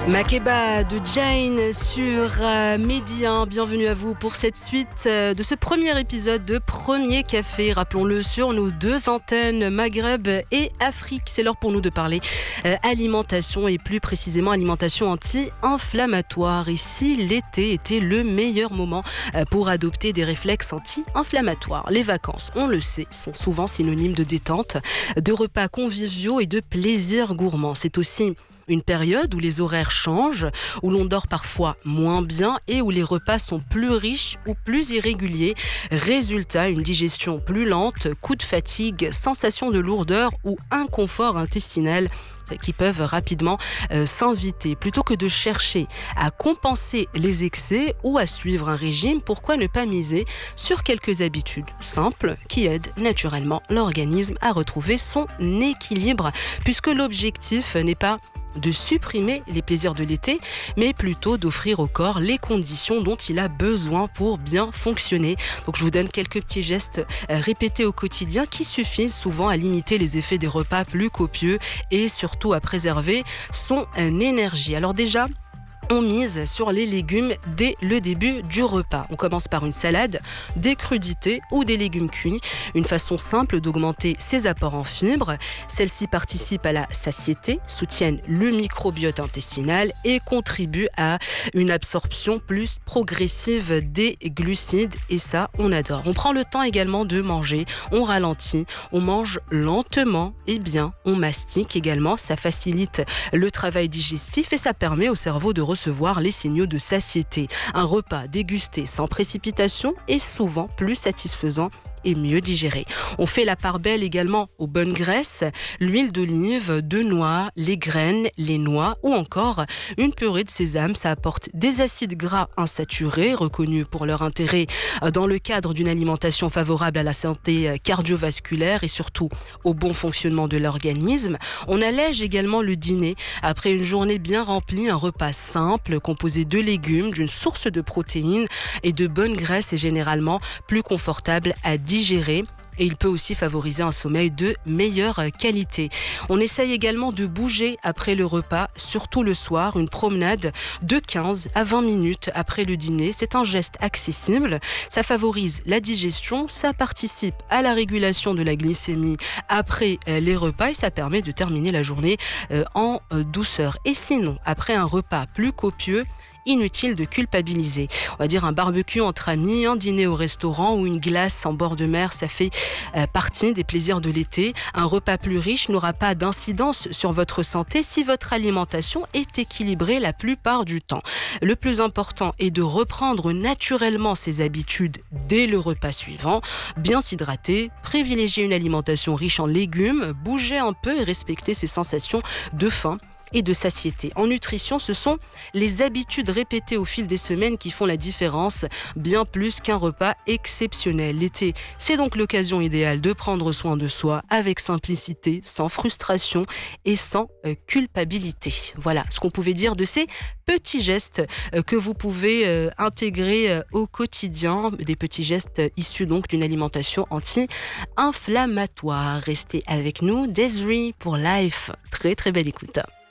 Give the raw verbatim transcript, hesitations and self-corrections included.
Makeba de Jane sur euh, Mehdi un. Bienvenue à vous pour cette suite euh, de ce premier épisode de Premier Café. Rappelons-le, sur nos deux antennes Maghreb et Afrique. C'est l'heure pour nous de parler euh, alimentation et plus précisément alimentation anti-inflammatoire. Et si l'été était le meilleur moment euh, pour adopter des réflexes anti-inflammatoires. Les vacances, on le sait, sont souvent synonymes de détente, de repas conviviaux et de plaisir gourmand. C'est aussi une période où les horaires changent, où l'on dort parfois moins bien et où les repas sont plus riches ou plus irréguliers. Résultat, une digestion plus lente, coup de fatigue, sensation de lourdeur ou inconfort intestinal qui peuvent rapidement euh, s'inviter. Plutôt que de chercher à compenser les excès ou à suivre un régime, pourquoi ne pas miser sur quelques habitudes simples qui aident naturellement l'organisme à retrouver son équilibre, puisque l'objectif n'est pas de supprimer les plaisirs de l'été, mais plutôt d'offrir au corps les conditions dont il a besoin pour bien fonctionner. Donc je vous donne quelques petits gestes répétés au quotidien qui suffisent souvent à limiter les effets des repas plus copieux et surtout à préserver son énergie. Alors déjà, on mise sur les légumes dès le début du repas. On commence par une salade, des crudités ou des légumes cuits. Une façon simple d'augmenter ses apports en fibres. Celles-ci participent à la satiété, soutiennent le microbiote intestinal et contribuent à une absorption plus progressive des glucides. Et ça, on adore. On prend le temps également de manger. On ralentit. On mange lentement et bien. On mastique également. Ça facilite le travail digestif et ça permet au cerveau de recevoir les signaux de satiété. Un repas dégusté sans précipitation est souvent plus satisfaisant et mieux digéré. On fait la part belle également aux bonnes graisses, l'huile d'olive, de noix, les graines, les noix ou encore une purée de sésame. Ça apporte des acides gras insaturés reconnus pour leur intérêt dans le cadre d'une alimentation favorable à la santé cardiovasculaire et surtout au bon fonctionnement de l'organisme. On allège également le dîner après une journée bien remplie. Un repas simple composé de légumes, d'une source de protéines et de bonnes graisses est généralement plus confortable à digérer. digérer et il peut aussi favoriser un sommeil de meilleure qualité. On essaye également de bouger après le repas, surtout le soir, une promenade de quinze à vingt minutes après le dîner. C'est un geste accessible, ça favorise la digestion, ça participe à la régulation de la glycémie après les repas et ça permet de terminer la journée en douceur. Et sinon, après un repas plus copieux, inutile de culpabiliser. On va dire un barbecue entre amis, un dîner au restaurant ou une glace en bord de mer, ça fait euh, partie des plaisirs de l'été. Un repas plus riche n'aura pas d'incidence sur votre santé si votre alimentation est équilibrée la plupart du temps. Le plus important est de reprendre naturellement ses habitudes dès le repas suivant. Bien s'hydrater, privilégier une alimentation riche en légumes, bouger un peu et respecter ses sensations de faim et de satiété. En nutrition, ce sont les habitudes répétées au fil des semaines qui font la différence, bien plus qu'un repas exceptionnel. L'été, c'est donc l'occasion idéale de prendre soin de soi avec simplicité, sans frustration et sans euh, culpabilité. Voilà ce qu'on pouvait dire de ces petits gestes euh, que vous pouvez euh, intégrer euh, au quotidien, des petits gestes euh, issus donc d'une alimentation anti-inflammatoire. Restez avec nous, Desiree pour Life. Très très belle écoute.